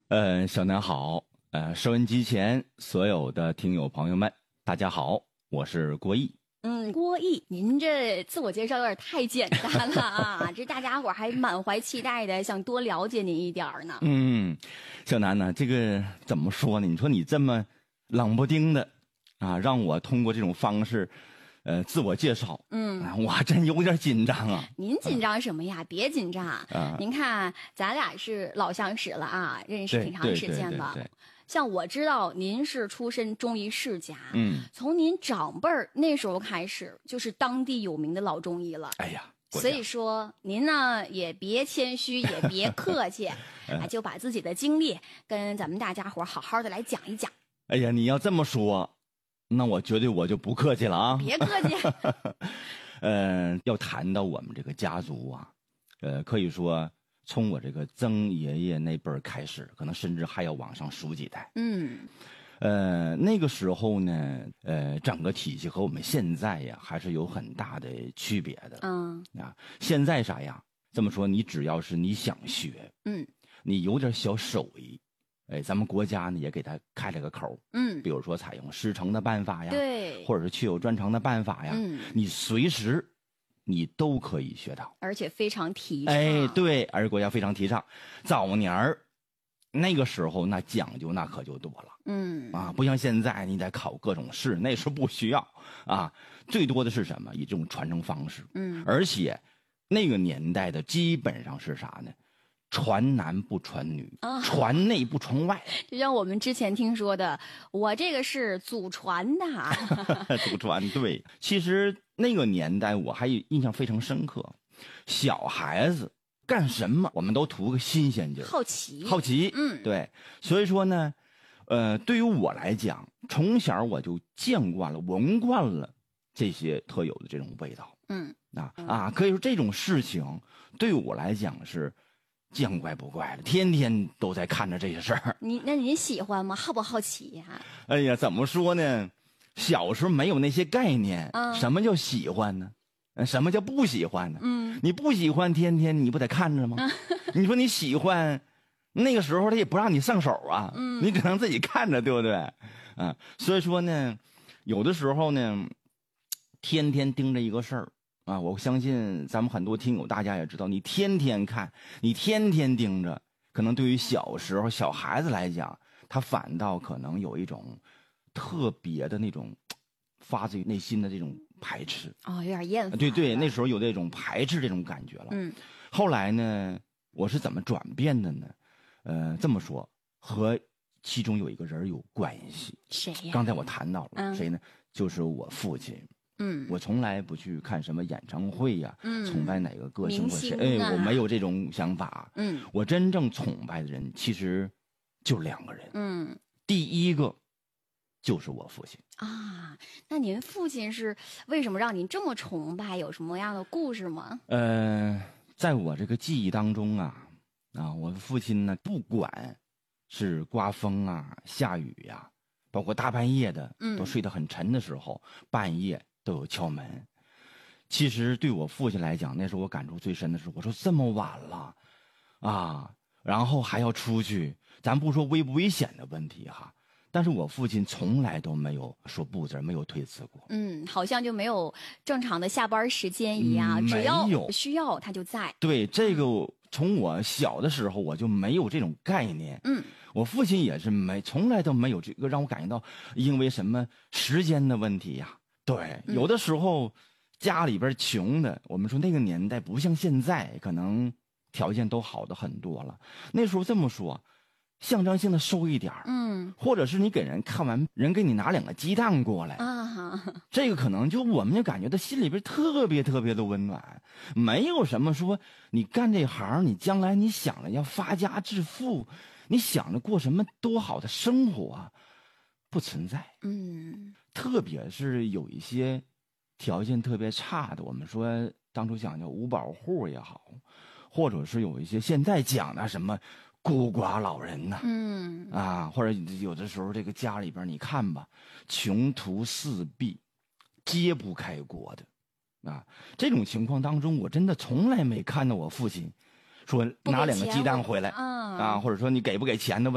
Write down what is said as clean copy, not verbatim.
小南好，收音机前所有的听友朋友们，大家好，我是郭毅。 郭毅，您这自我介绍有点太简单了啊！这大家伙还满怀期待的，想多了解您一点呢。 小南呢，这个怎么说呢？你说你这么冷不丁的啊，让我通过这种方式，自我介绍，我还真有点紧张啊。 您紧张什么呀？别紧张。您看，咱俩是老相识了啊，认识挺长时间了。 对。 像我知道您是出身中医世家，从您长辈儿那时候开始就是当地有名的老中医了。 哎呀， 所以说您呢也别谦虚，也别客气，就把自己的经历跟咱们大家伙好好的来讲一讲。 哎呀，你要这么说，那我绝对我就不客气了啊！ 别客气。 要谈到我们这个家族啊，可以说从我这个曾爷爷那辈儿开始，可能甚至还要往上数几代。那个时候呢，整个体系和我们现在呀还是有很大的区别的。现在啥呀？这么说，你只要是你想学，你有点小手艺，咱们国家呢也给他开了个口，比如说采用师承的办法呀， 对， 或者是确有专长的办法呀，你随时你都可以学到， 而且非常提倡。 对，而国家非常提倡。早年儿那个时候那讲究那可就多了，不像现在你得考各种试，那时候不需要啊，最多的是什么？以这种传承方式，而且那个年代的基本上是啥呢？传男不传女，传内不传外， 就像我们之前听说的，我这个是祖传的。 祖传，对。其实那个年代我还印象非常深刻，小孩子干什么我们都图个新鲜劲儿， 好奇， 对。所以说呢，对于我来讲，从小我就见惯了、闻惯了这些特有的这种味道，可以说这种事情对我来讲是见怪不怪了，天天都在看着这些事儿。 那您喜欢吗？好不好奇呀？ 哎呀，怎么说呢？小时候没有那些概念，什么叫喜欢呢？什么叫不喜欢呢？你不喜欢，天天你不得看着吗？你说你喜欢，那个时候他也不让你上手啊，你只能自己看着，对不对？所以说呢，有的时候呢，天天盯着一个事儿。我相信咱们很多听友大家也知道，你天天看，你天天盯着，可能对于小时候小孩子来讲，他反倒可能有一种特别的那种发自于内心的这种排斥。 有点厌烦。 对，那时候有这种排斥这种感觉了。后来呢，我是怎么转变的呢？这么说，和其中有一个人有关系。 谁呀？ 刚才我谈到了，谁呢？就是我父亲。我从来不去看什么演唱会呀，崇拜哪个歌星或谁，我没有这种想法。我真正崇拜的人其实就2个人。第一个就是我父亲啊。那您父亲是为什么让您这么崇拜？有什么样的故事吗？ 在我这个记忆当中我父亲呢，不管是刮风下雨呀，包括大半夜的，都睡得很沉的时候，半夜都有敲门。其实对我父亲来讲，那时候我感触最深的是，我说这么晚了然后还要出去，咱不说危不危险的问题但是我父亲从来都没有说不字，没有推辞过。 好像就没有正常的下班时间一样，只要需要他就在。 对，这个从我小的时候我就没有这种概念。我父亲也是从来都没有这个让我感觉到因为什么时间的问题呀。对，有的时候家里边穷的，我们说那个年代不像现在，可能条件都好的很多了。那时候这么说，象征性的收一点或者是你给人看完，人给你拿2个鸡蛋过来这个可能我们就感觉到心里边特别特别的温暖。没有什么说你干这行，你将来你想着要发家致富，你想着过什么多好的生活不存在。特别是有一些条件特别差的，我们说当初讲叫五保户也好，或者是有一些现在讲的什么孤寡老人或者有的时候这个家里边你看吧，穷途四壁，揭不开锅的这种情况当中，我真的从来没看到我父亲说拿2个鸡蛋回来或者说你给不给钱的问题。